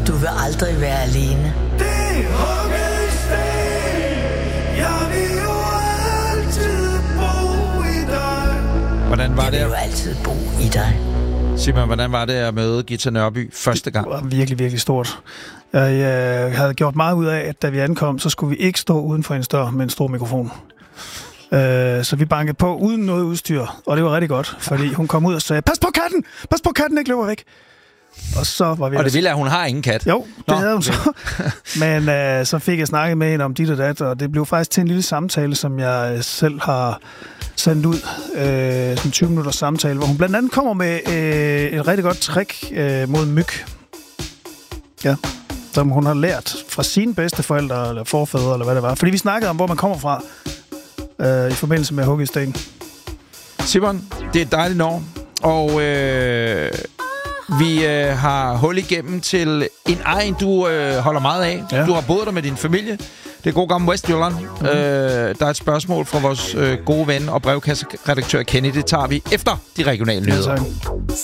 og du vil aldrig være alene. Det er hugget i sten. Jeg vil jo altid bo i dig. Hvordan var Jeg vil det? jo altid bo i dig. Simon, hvordan var det at møde Githa Nørby første gang? Det var virkelig, virkelig stort. Jeg havde gjort meget ud af, at da vi ankom, så skulle vi ikke stå uden for en dør med en stor mikrofon. Så vi bankede på uden noget udstyr, og det var rigtig godt, fordi hun kom ud og sagde, pas på katten! Pas på katten, ikke løber væk! Og så var vi... Og det ville at hun har ingen kat. Jo, det havde hun så. Men så fik jeg snakket med hende om dit og dat, og det blev faktisk til en lille samtale, som jeg selv har sendt ud. En 20 minutters samtale, hvor hun blandt andet kommer med et rigtig godt trick mod myg. Ja, som hun har lært fra sine bedsteforældre, eller forfædre, eller hvad det var. Fordi vi snakkede om, hvor man kommer fra, i forbindelse med hugget i sten. Simon, det er et dejligt år, og vi har hul igennem til en egen, du holder meget af. Ja. Du har boet der med din familie. Det er god gammel Westjylland. Der er et spørgsmål fra vores gode ven og brevkasseredaktør Kenny. Det tager vi efter de regionale nyheder. Ja,